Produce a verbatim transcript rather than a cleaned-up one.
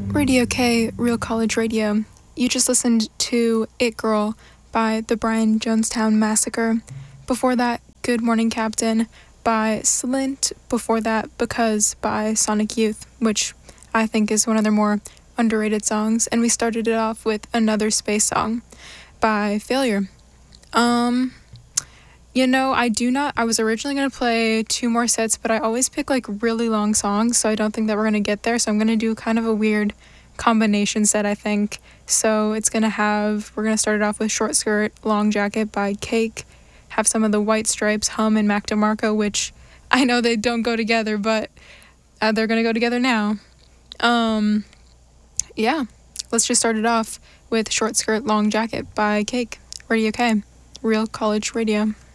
Radio K, Real College Radio. You just listened to It Girl by the Brian Jonestown Massacre. Before that, Good Morning Captain by Slint. Before that, Because by Sonic Youth, which I think is one of their more underrated songs. And we started it off with Another Space Song by Failure. Um... You know, I do not, I was originally going to play two more sets, but I always pick like really long songs, so I don't think that we're going to get there. So I'm going to do kind of a weird combination set, I think. So it's going to have, we're going to start it off with Short Skirt, Long Jacket by Cake, have some of the White Stripes, Hum, and Mac DeMarco, which I know they don't go together, but uh, they're going to go together now. Um, yeah, let's just start it off with Short Skirt, Long Jacket by Cake. Radio K, Real College Radio.